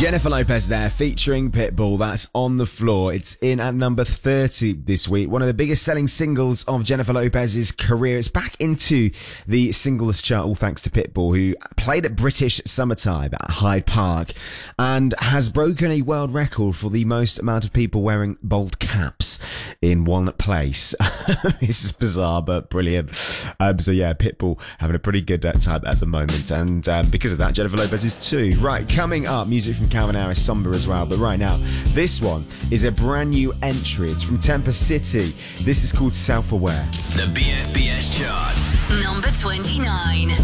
Jennifer Lopez there, featuring Pitbull. That's On the Floor. It's in at number 30 this week. One of the biggest selling singles of Jennifer Lopez's career. It's back into the singles chart, all thanks to Pitbull, who played at British Summertime at Hyde Park and has broken a world record for the most amount of people wearing bald caps in one place. This is bizarre, but brilliant. So yeah, Pitbull having a pretty good time at the moment. And because of that, Jennifer Lopez is too. Right, coming up, music from Calvin Harris, Somber as well. But right now, this one is a brand new entry. It's from Temper City. This is called Self-Aware. The BFBS chart. Number 29.